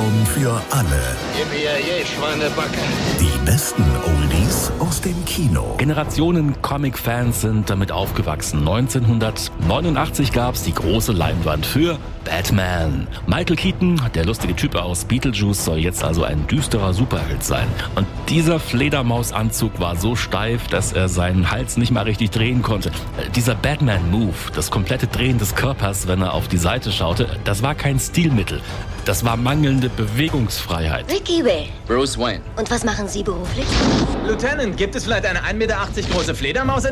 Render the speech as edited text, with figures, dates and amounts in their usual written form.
Popcorn für alle. Yippie, Schweinebacke. Die besten Oldies aus dem Kino. Generationen Comic-Fans sind damit aufgewachsen. 1989 gab's die große Leinwand für Batman. Michael Keaton, der lustige Typ aus Beetlejuice, soll jetzt also ein düsterer Superheld sein. Und dieser Fledermausanzug war so steif, dass er seinen Hals nicht mal richtig drehen konnte. Dieser Batman-Move, das komplette Drehen des Körpers, wenn er auf die Seite schaute, das war kein Stilmittel. Das war mangelnde Bewegungsfreiheit. Ricky Will. Bruce Wayne. Und was machen Sie beruflich? Lieutenant, gibt es vielleicht eine 1,80 Meter große Fledermaus in